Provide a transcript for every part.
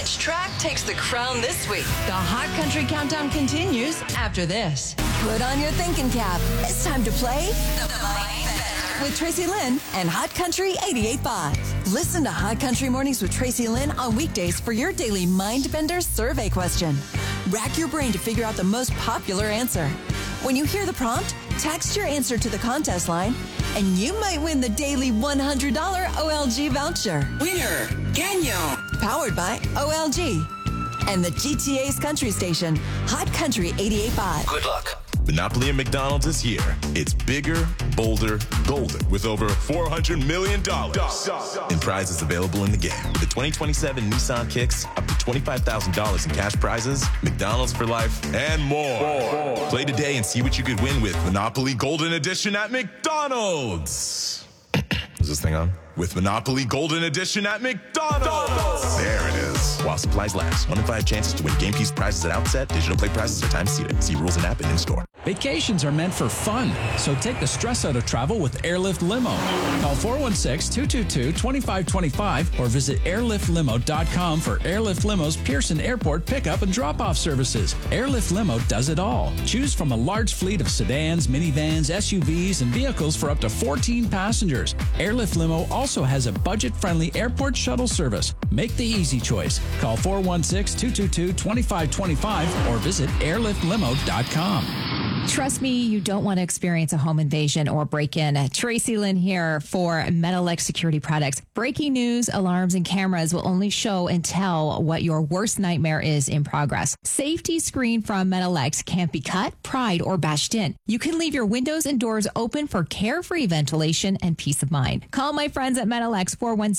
Which track takes the crown this week? The Hot Country Countdown continues after this. Put on your thinking cap. It's time to play the Mind Bender with Tracy Lynn and Hot Country 88.5. Listen to Hot Country Mornings with Tracy Lynn on weekdays for your daily Mind Bender survey question. Rack your brain to figure out the most popular answer. When you hear the prompt, text your answer to the contest line, and you might win the daily $100 OLG voucher. Winner, Ganyo. Powered by OLG and the GTA's country station, Hot Country 88.5. Good luck. Monopoly at McDonald's is here. It's bigger, bolder, golden with over $400 million in prizes available in the game. With the 2027 Nissan Kicks, up to $25,000 in cash prizes, McDonald's for life, and more. Play today and see what you could win with Monopoly Golden Edition at McDonald's. Is this thing on? With Monopoly Golden Edition at McDonald's. There it is. While supplies last. 1 in 5 chances to win game piece prizes at outset. Digital play prizes are time seated. See rules and app and in-store. Vacations are meant for fun, so take the stress out of travel with Airlift Limo. Call 416-222-2525 or visit airliftlimo.com for Airlift Limo's Pearson Airport pickup and drop-off services. Airlift Limo does it all. Choose from a large fleet of sedans, minivans, SUVs, and vehicles for up to 14 passengers. Airlift Limo also has a budget-friendly airport shuttle service. Make the easy choice. Call 416-222-2525 or visit airliftlimo.com. Trust me, you don't want to experience a home invasion or break-in. Tracy Lynn here for Metalex Security Products. Breaking news, alarms, and cameras will only show and tell what your worst nightmare is in progress. Safety screen from Metalex can't be cut, pried, or bashed in. You can leave your windows and doors open for carefree ventilation and peace of mind. Call my friends at Metalex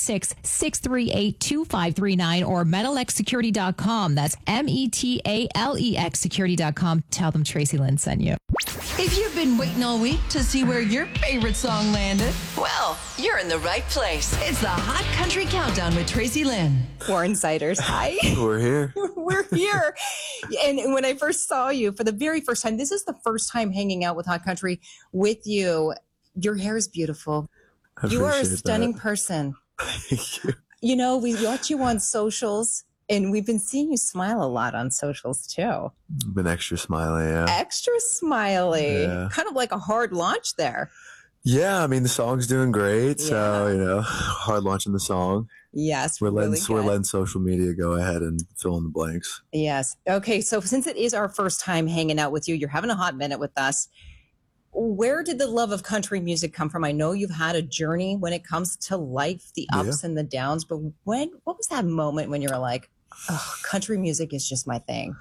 416-638-2539 or metalexsecurity.com. That's METALEX security.com. Tell them Tracy Lynn sent you. If you've been waiting all week to see where your favorite song landed, well, you're in the right place. It's the Hot Country Countdown with Tracy Lynn. We're insiders. Hi. We're here. We're here. And when I first saw you for the very first time, this is the first time hanging out with Hot Country with you. Your hair is beautiful. You are a stunning person. Thank you. You know, we watch you on socials. And we've been seeing you smile a lot on socials, too. Been extra smiley, yeah. Extra smiley. Yeah. Kind of like a hard launch there. Yeah, I mean, the song's doing great. Yeah. So, you know, hard launching the song. Yes, we're really letting social media go ahead and fill in the blanks. Yes. Okay, so since it is our first time hanging out with you, you're having a hot minute with us. Where did the love of country music come from? I know you've had a journey when it comes to life, the ups and the downs, but what was that moment when you were like, oh, country music is just my thing?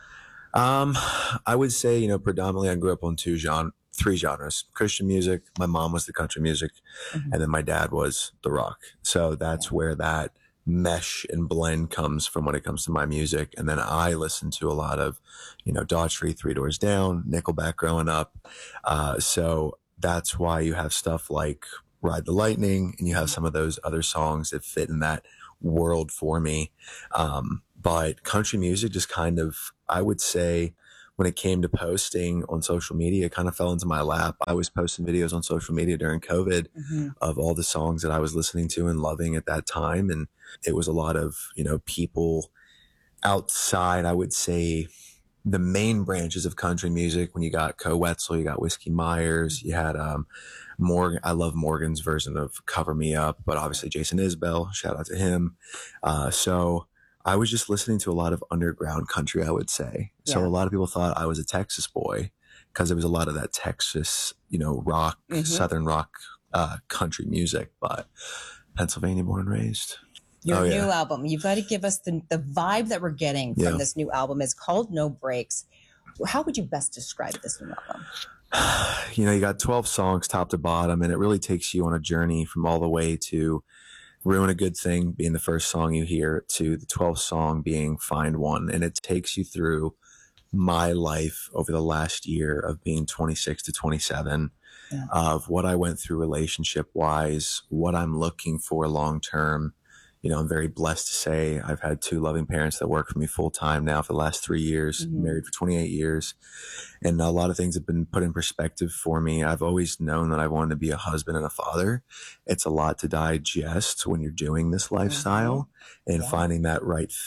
I would say, you know, predominantly I grew up on three genres: Christian music, my mom was the country music, and then my dad was the rock. So that's where that mesh and blend comes from when it comes to my music. And then I listened to a lot of, you know, Daughtry, Three Doors Down, Nickelback growing up. So that's why you have stuff like Ride the Lightning, and you have some of those other songs that fit in that world for me. But country music just kind of, I would say, when it came to posting on social media, it kind of fell into my lap. I was posting videos on social media during COVID of all the songs that I was listening to and loving at that time. And it was a lot of, you know, people outside, I would say, the main branches of country music. When you got Koe Wetzel, you got Whiskey Myers, you had Morgan. I love Morgan's version of Cover Me Up, but obviously Jason Isbell, shout out to him. So I was just listening to a lot of underground country, I would say. So a lot of people thought I was a Texas boy because there was a lot of that Texas, you know, rock, Southern rock, country music, but Pennsylvania born and raised. Your new album, you've got to give us the vibe that we're getting from this new album. It's called No Breaks. How would you best describe this new album? You know, you got 12 songs top to bottom, and it really takes you on a journey from all the way to Ruin a Good Thing being the first song you hear to the 12th song being Find One. And it takes you through my life over the last year of being 26 to 27, of what I went through relationship wise, what I'm looking for long term. You know, I'm very blessed to say I've had 2 loving parents that work for me full time now for the last 3 years, married for 28 years. And a lot of things have been put in perspective for me. I've always known that I wanted to be a husband and a father. It's a lot to digest when you're doing this lifestyle and finding that right fit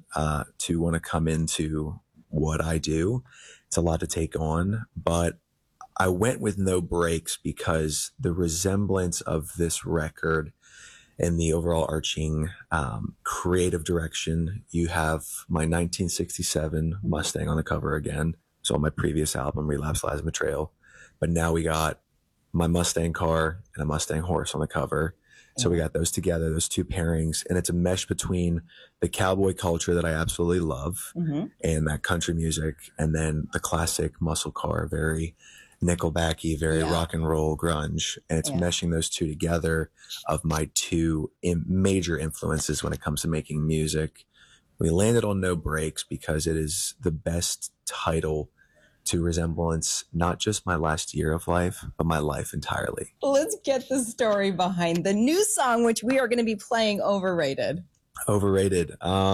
to want to come into what I do. It's a lot to take on, but I went with No Breaks because the resemblance of this record and the overall arching creative direction. You have my 1967 Mustang on the cover again. So on my previous album, Relapse, Lies, and Betrayal. But now we got my Mustang car and a Mustang horse on the cover. So we got those together, those two pairings, and it's a mesh between the cowboy culture that I absolutely love and that country music, and then the classic muscle car, very Nickelbacky, very rock and roll grunge. And it's meshing those two together of my two major influences when it comes to making music. We landed on No Breaks because it is the best title to resemblance not just my last year of life, but my life entirely. Let's get the story behind the new song, which we are going to be playing, Overrated. Overrated.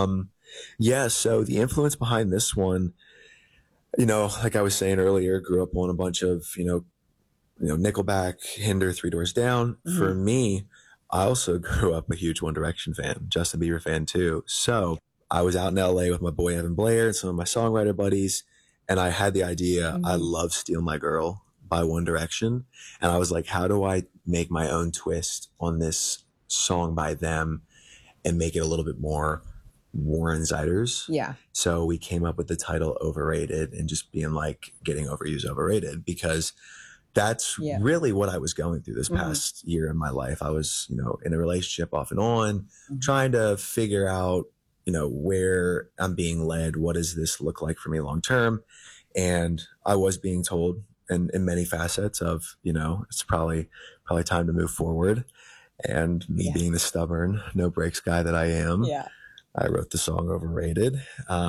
Yeah, so the influence behind this one, you know, like I was saying earlier, grew up on a bunch of, you know, Nickelback, Hinder, Three Doors Down. For me, I also grew up a huge One Direction fan, Justin Bieber fan too. So I was out in LA with my boy Evan Blair and some of my songwriter buddies, and I had the idea, I love Steal My Girl by One Direction. And I was like, how do I make my own twist on this song by them and make it a little bit more Warren Ziders? Yeah. So we came up with the title Overrated, and just being like, getting overused, overrated, because that's really what I was going through this past year in my life. I was, you know, in a relationship off and on, trying to figure out, you know, where I'm being led. What does this look like for me long term? And I was being told in many facets of, you know, it's probably time to move forward. And me being the stubborn, no breaks guy that I am, I wrote the song Overrated.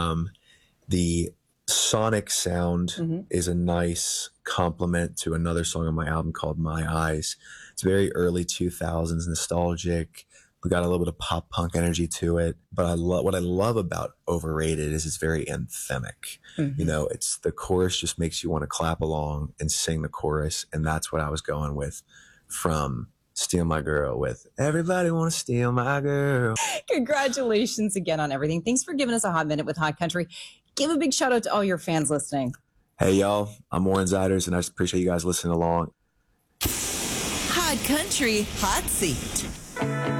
The sonic sound is a nice complement to another song on my album called My Eyes. It's very early 2000s, nostalgic. We got a little bit of pop punk energy to it. But what I love about Overrated is it's very anthemic. You know, it's the chorus just makes you want to clap along and sing the chorus. And that's what I was going with from Steal My Girl, with Everybody Want to Steal My Girl. Congratulations again on everything. Thanks for giving us a hot minute with Hot Country. Give a big shout out to all your fans listening. Hey, y'all. I'm Warren Ziders, and I just appreciate you guys listening along. Hot Country Hot Seat.